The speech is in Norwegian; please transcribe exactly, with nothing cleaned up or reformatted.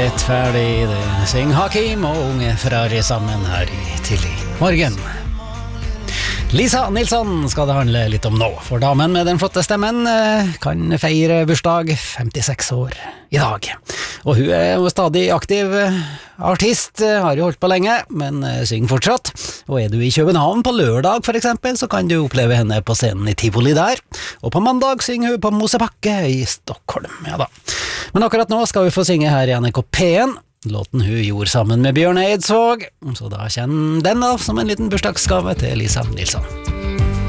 rettferdig, det syng Hakim og Unge Ferrari sammen her i tidlig morgen. Lisa Nilsson skal det handle litt om nå, for damen med den flotte stemmen kan feire bursdag, femtiseks år i dag. Og hun er jo stadig aktiv artist, har jo holdt på lenge, men synger fortsatt. Og er du i København på lørdag for eksempel, så kan du oppleve henne på scenen i Tivoli der. Og på mandag synger hun på Mosebakke i Stockholm, ja da. Men akkurat nå skal vi få synge her i N R K P en, låten hun gjorde sammen med Bjørn Eidsvåg, så da kjenner den da som en liten bursdagsgave til Lisa Nilsson.